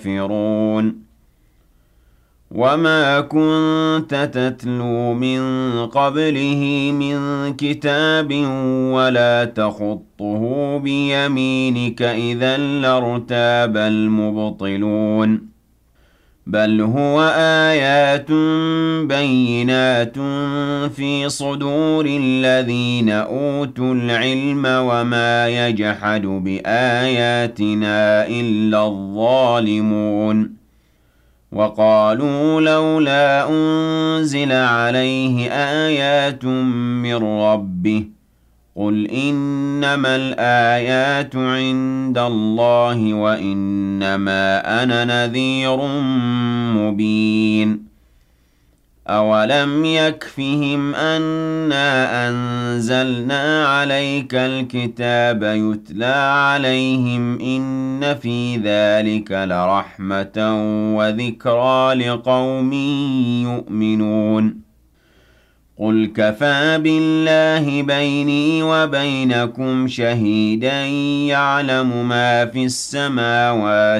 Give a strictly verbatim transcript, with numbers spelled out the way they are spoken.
يستغفرون وما كنت تتلو من قبله من كتاب ولا تخطه بيمينك إذا لارتاب المبطلون بل هو آيات بينات في صدور الذين أوتوا العلم وما يجحد بآياتنا إلا الظالمون وقالوا لولا أنزل عليه آيات من ربه قل إنما الآيات عند الله وإنما أنا نذير مبين أولم يكفهم أنا أنزلنا عليك الكتاب يتلى عليهم إن في ذلك لرحمة وذكرى لقوم يؤمنون قل كفى بالله بيني وبينكم شهيدا يعلم ما في السماوات